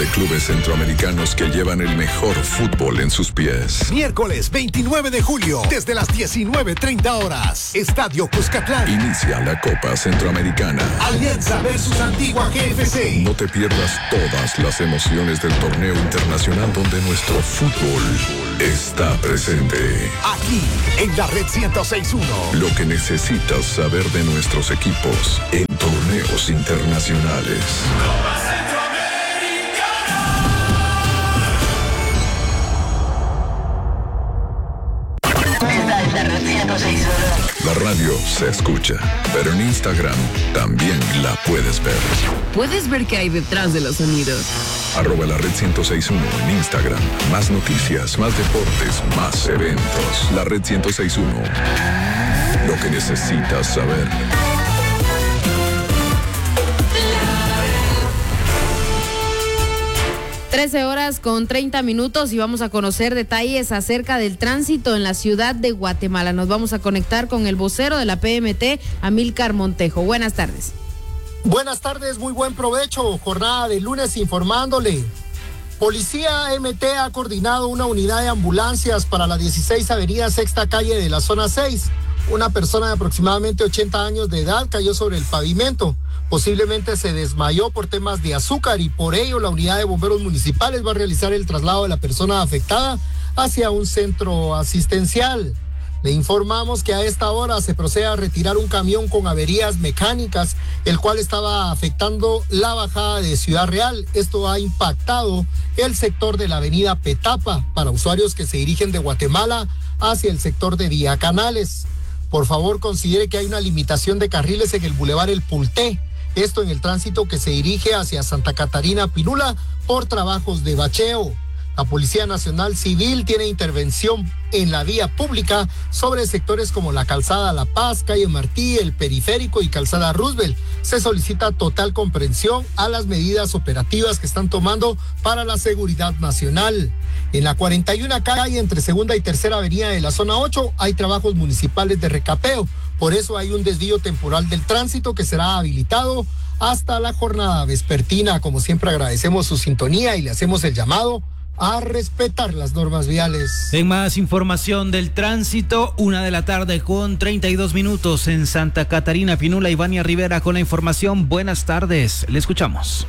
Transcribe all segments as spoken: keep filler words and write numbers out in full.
de clubes centroamericanos que llevan el mejor fútbol en sus pies. Miércoles veintinueve de julio, desde las diecinueve treinta horas, Estadio Cuscatlán. Inicia la Copa Centroamericana. Alianza versus Antigua G F C. No te pierdas todas las emociones del torneo internacional donde nuestro fútbol está presente. Aquí, en la Red ciento seis punto uno. Lo que necesitas saber de nuestros equipos en torneos internacionales. Copa Centroamericana. Esta es la Red ciento seis punto uno. La radio se escucha, pero en Instagram también la puedes ver. Puedes ver qué hay detrás de los sonidos. Arroba la Red ciento seis punto uno en Instagram. Más noticias, más deportes, más eventos. La Red ciento seis punto uno. Lo que necesitas saber. trece horas con treinta minutos y vamos a conocer detalles acerca del tránsito en la ciudad de Guatemala. Nos vamos a conectar con el vocero de la P M T, Amílcar Montejo. Buenas tardes. Buenas tardes, muy buen provecho. Jornada de lunes informándole. Policía M T ha coordinado una unidad de ambulancias para la dieciséis Avenida Sexta Calle de la zona seis. Una persona de aproximadamente ochenta años de edad cayó sobre el pavimento. Posiblemente se desmayó por temas de azúcar y por ello la unidad de bomberos municipales va a realizar el traslado de la persona afectada hacia un centro asistencial. Le informamos que a esta hora se procede a retirar un camión con averías mecánicas, el cual estaba afectando la bajada de Ciudad Real. Esto ha impactado el sector de la avenida Petapa para usuarios que se dirigen de Guatemala hacia el sector de Vía Canales. Por favor, considere que hay una limitación de carriles en el Boulevard El Pulté. Esto en el tránsito que se dirige hacia Santa Catarina Pinula por trabajos de bacheo. La Policía Nacional Civil tiene intervención en la vía pública sobre sectores como la Calzada La Paz, Calle Martí, El Periférico y Calzada Roosevelt. Se solicita total comprensión a las medidas operativas que están tomando para la seguridad nacional. En la cuarenta y una calle entre Segunda y Tercera Avenida de la zona ocho hay trabajos municipales de recapeo. Por eso hay un desvío temporal del tránsito que será habilitado hasta la jornada vespertina. Como siempre agradecemos su sintonía y le hacemos el llamado a respetar las normas viales. En más información del tránsito, una de la tarde con treinta y dos minutos en Santa Catarina Pinula. Ivania Rivera con la información. Buenas tardes, le escuchamos.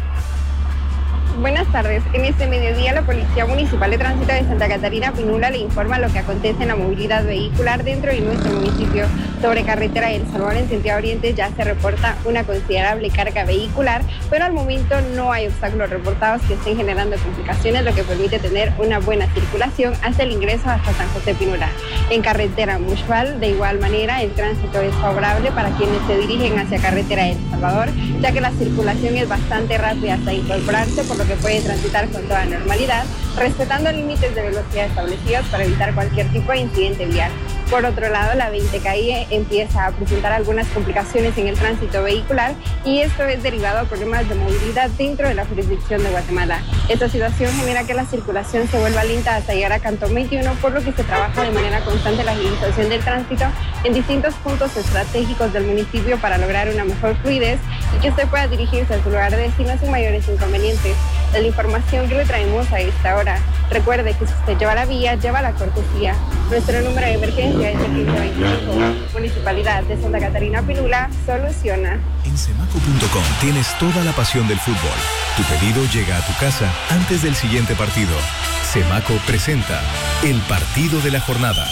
Buenas tardes. En este mediodía, la Policía Municipal de Tránsito de Santa Catarina Pinula le informa lo que acontece en la movilidad vehicular dentro de nuestro municipio. Sobre carretera El Salvador en sentido oriente ya se reporta una considerable carga vehicular, pero al momento no hay obstáculos reportados que estén generando complicaciones, lo que permite tener una buena circulación hasta el ingreso hasta San José Pinula. En carretera Mushval, de igual manera, el tránsito es favorable para quienes se dirigen hacia carretera El Salvador, ya que la circulación es bastante rápida hasta incorporarse, por lo que puede transitar con toda normalidad, respetando límites de velocidad establecidos para evitar cualquier tipo de incidente vial. Por otro lado, la veinte calle empieza a presentar algunas complicaciones en el tránsito vehicular y esto es derivado a problemas de movilidad dentro de la jurisdicción de Guatemala. Esta situación genera que la circulación se vuelva lenta hasta llegar a Cantón veintiuno, por lo que se trabaja de manera constante la agilización del tránsito en distintos puntos estratégicos del municipio para lograr una mejor fluidez y que usted pueda dirigirse a su lugar de destino sin mayores inconvenientes. Es la información que le traemos a esta hora. Recuerde que si usted lleva la vía, lleva la cortesía. Nuestro número de emergencia es el quince veinticinco. Municipalidad de Santa Catarina Pinula soluciona. En Semaco punto com tienes toda la pasión del fútbol. Tu pedido llega a tu casa antes del siguiente partido. Semaco presenta el partido de la jornada.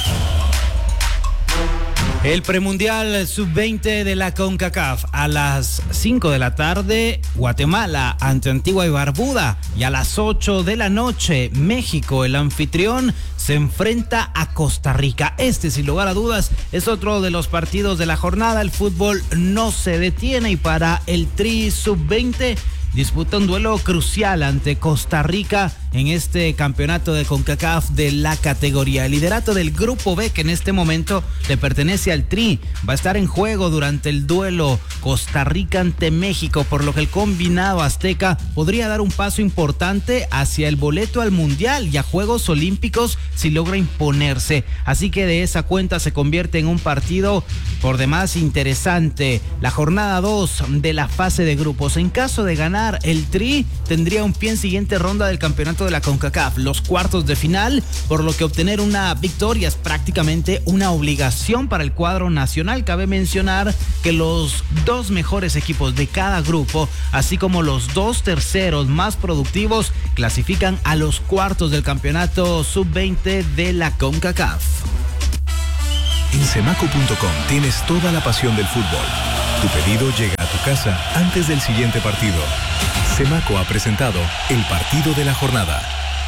El premundial sub veinte de la CONCACAF a las cinco de la tarde, Guatemala ante Antigua y Barbuda, y a las ocho de la noche, México, el anfitrión, se enfrenta a Costa Rica. Este, sin lugar a dudas, es otro de los partidos de la jornada. El fútbol no se detiene y para el Tri sub veinte disputa un duelo crucial ante Costa Rica en este campeonato de CONCACAF de la categoría. El liderato del Grupo B, que en este momento le pertenece al Tri, va a estar en juego durante el duelo Costa Rica ante México, por lo que el combinado azteca podría dar un paso importante hacia el boleto al Mundial y a Juegos Olímpicos si logra imponerse. Así que de esa cuenta se convierte en un partido por demás interesante. La jornada dos de la fase de grupos. En caso de ganar ganar, el Tri tendría un pie en siguiente ronda del campeonato de la CONCACAF, los cuartos de final, por lo que obtener una victoria es prácticamente una obligación para el cuadro nacional. Cabe mencionar que los dos mejores equipos de cada grupo, así como los dos terceros más productivos, clasifican a los cuartos del campeonato sub veinte de la CONCACAF. En Semaco punto com tienes toda la pasión del fútbol. Tu pedido llega a tu casa antes del siguiente partido. Semaco ha presentado el partido de la jornada.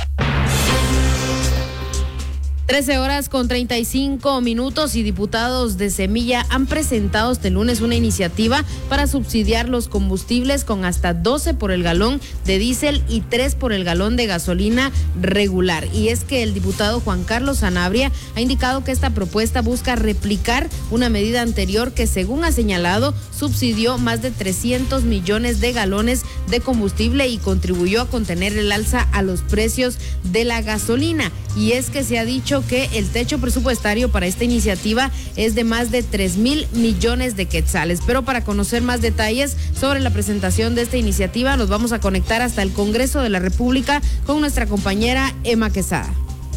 trece horas con treinta y cinco minutos y diputados de Semilla han presentado este lunes una iniciativa para subsidiar los combustibles con hasta doce por el galón de diésel y tres por el galón de gasolina regular. Y es que el diputado Juan Carlos Sanabria ha indicado que esta propuesta busca replicar una medida anterior que, según ha señalado, subsidió más de trescientos millones de galones de combustible y contribuyó a contener el alza a los precios de la gasolina. Y es que se ha dicho que el techo presupuestario para esta iniciativa es de más de tres mil millones de quetzales. Pero para conocer más detalles sobre la presentación de esta iniciativa, nos vamos a conectar hasta el Congreso de la República con nuestra compañera Emma Quesada.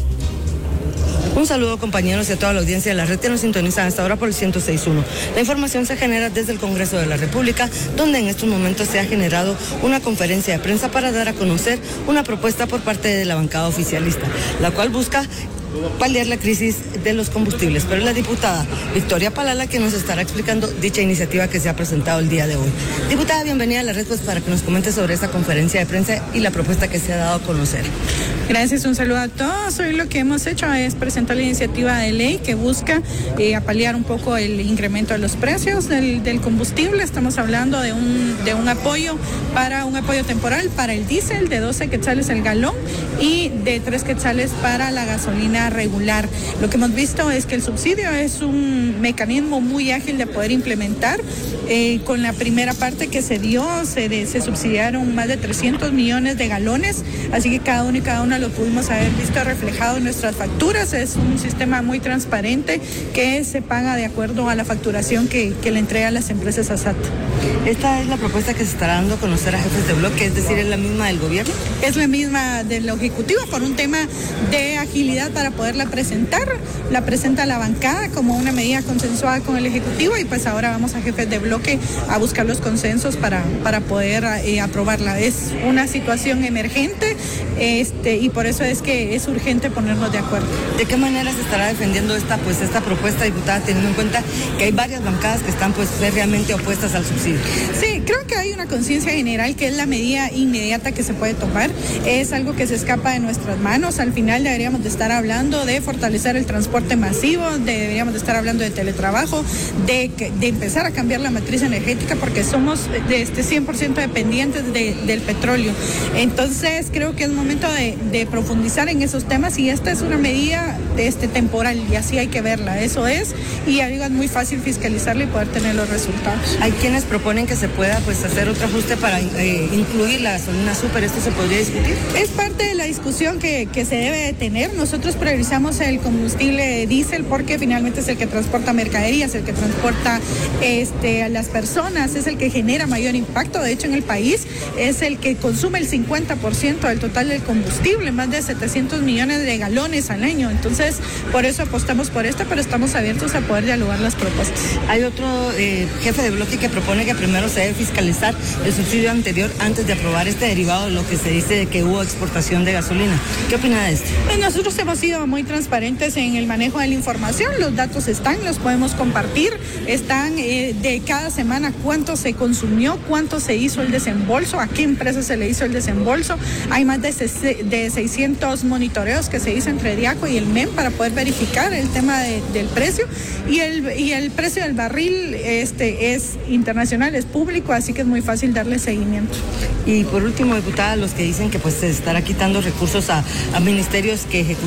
Un saludo, compañeros, y a toda la audiencia de la red que nos sintonizan hasta ahora por el ciento seis punto uno. La información se genera desde el Congreso de la República, donde en estos momentos se ha generado una conferencia de prensa para dar a conocer una propuesta por parte de la bancada oficialista, la cual busca paliar la crisis de los combustibles. Pero es la diputada Victoria Palala que nos estará explicando dicha iniciativa que se ha presentado el día de hoy. Diputada, bienvenida a la red, pues, para que nos comente sobre esta conferencia de prensa y la propuesta que se ha dado a conocer. Gracias, un saludo a todos. Hoy lo que hemos hecho es presentar la iniciativa de ley que busca eh, paliar un poco el incremento de los precios del, del combustible. Estamos hablando de un, de un apoyo para un apoyo temporal para el diésel de doce quetzales el galón y de tres quetzales para la gasolina regular. Lo que hemos visto es que el subsidio es un mecanismo muy ágil de poder implementar. Eh, con la primera parte que se dio, se, de, se subsidiaron más de trescientos millones de galones, así que cada uno y cada una lo pudimos haber visto reflejado en nuestras facturas. Es un sistema muy transparente que se paga de acuerdo a la facturación que, que le entregan las empresas a S A T. Esta es la propuesta que se estará dando a conocer a jefes de bloque, es decir, ¿es la misma del gobierno? Es la misma del Ejecutivo por un tema de agilidad para poderla presentar. La presenta la bancada como una medida consensuada con el Ejecutivo y pues ahora vamos a jefes de bloque a buscar los consensos para, para poder eh, aprobarla. Es una situación emergente este, y por eso es que es urgente ponernos de acuerdo. ¿De qué manera se estará defendiendo esta, pues, esta propuesta, diputada, teniendo en cuenta que hay varias bancadas que están pues férreamente opuestas al subsidio? Sí, creo que hay una conciencia general que es la medida inmediata que se puede tomar. Es algo que se escapa de nuestras manos. Al final deberíamos de estar hablando de fortalecer el transporte masivo, de, deberíamos de estar hablando de teletrabajo, de, de empezar a cambiar la matriz energética porque somos de este cien por ciento dependientes de, del petróleo. Entonces creo que es momento de, de profundizar en esos temas y esta es una medida de este temporal y así hay que verla. Eso es, y algo es muy fácil fiscalizarla y poder tener los resultados. Hay quienes proponen que se pueda pues hacer otro ajuste para eh, incluir la gasolina súper. ¿Esto se podría discutir? Es parte de la discusión que, que se debe de tener. Nosotros priorizamos el combustible diésel porque finalmente es el que transporta mercaderías, el que transporta este, a las personas, es el que genera mayor impacto. De hecho, en el país es el que consume el cincuenta por ciento del total del combustible, más de setecientos millones de galones al año. Entonces, por eso apostamos por esto, pero estamos abiertos a poder dialogar las propuestas. Hay otro eh, jefe de bloque que propone que primero se debe fiscalizar el subsidio anterior antes de aprobar este derivado de lo que se dice de que hubo exportación de gasolina. ¿Qué opina de esto? Pues nosotros hemos sido muy transparentes en el manejo de la información. Los datos están, los podemos compartir. Están eh, de cada semana cuánto se consumió, cuánto se hizo el desembolso, a qué empresa se le hizo el desembolso. Hay más de, de seiscientos monitoreos que se hizo entre DIACO y el M E M para poder verificar el tema de, del precio. Y el, y el precio del barril este, es internacional, es público, así que es muy fácil darle seguimiento. Y por último, diputada, los que dicen que pues se estará quitando recursos a, a ministerios que ejecutan programas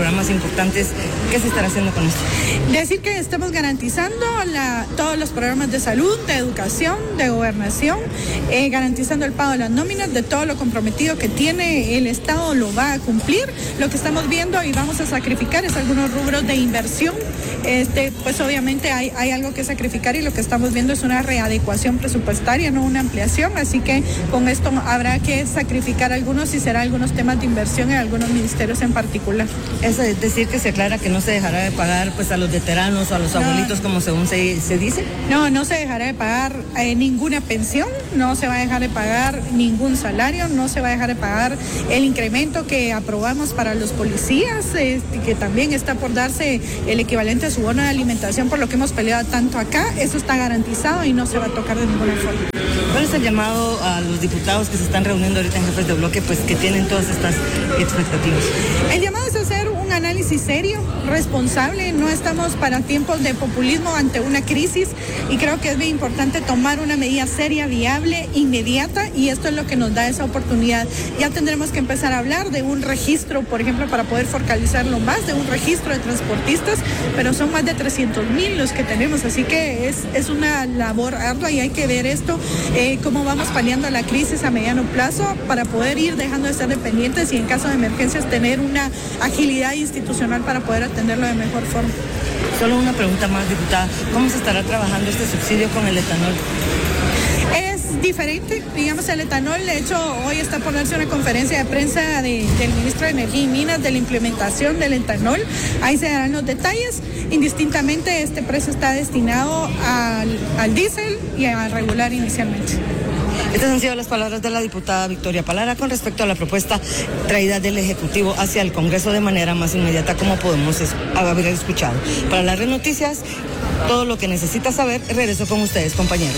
programas importantes. ¿Qué se estará haciendo con esto? Decir que estamos garantizando la, todos los programas de salud, de educación, de gobernación, eh, garantizando el pago de las nóminas, de todo lo comprometido que tiene el Estado lo va a cumplir. Lo que estamos viendo y vamos a sacrificar es algunos rubros de inversión. Este, pues obviamente hay, hay algo que sacrificar y lo que estamos viendo es una readecuación presupuestaria, no una ampliación, así que con esto habrá que sacrificar algunos y será algunos temas de inversión en algunos ministerios en particular. Es decir, que se aclara que no se dejará de pagar pues a los veteranos o a los no, abuelitos como según se, se dice. No, no se dejará de pagar eh, ninguna pensión, no se va a dejar de pagar ningún salario, no se va a dejar de pagar el incremento que aprobamos para los policías, eh, que también está por darse el equivalente a su bono de alimentación por lo que hemos peleado tanto acá. Eso está garantizado y no se va a tocar de ninguna forma. ¿Cuál es el llamado a los diputados que se están reuniendo ahorita en jefes de bloque, pues que tienen todas estas expectativas? El llamado es hacer un análisis serio, responsable. No estamos para tiempos de populismo ante una crisis y creo que es bien importante tomar una medida seria, viable, inmediata, y esto es lo que nos da esa oportunidad. Ya tendremos que empezar a hablar de un registro, por ejemplo, para poder focalizarlo más, de un registro de transportistas, pero son más de trescientos mil los que tenemos, así que es, es una labor ardua y hay que ver esto, eh, cómo vamos paliando la crisis a mediano plazo para poder ir dejando de ser dependientes y en caso de emergencias tener una agilidad institucional para poder atenderlo de mejor forma. Solo una pregunta más, diputada. ¿Cómo se estará trabajando este subsidio con el etanol? Es diferente, digamos, el etanol. De hecho, hoy está por darse una conferencia de prensa de, del ministro de Energía y Minas de la implementación del etanol. Ahí se darán los detalles. Indistintamente, este precio está destinado al, al diésel y a regular inicialmente. Estas han sido las palabras de la diputada Victoria Palara con respecto a la propuesta traída del Ejecutivo hacia el Congreso de manera más inmediata, como podemos haber escuchado. Para las Red Noticias, todo lo que necesita saber, regreso con ustedes, compañeros.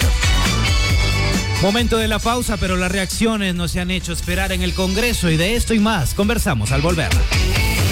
Momento de la pausa, pero las reacciones no se han hecho esperar en el Congreso y de esto y más conversamos al volver.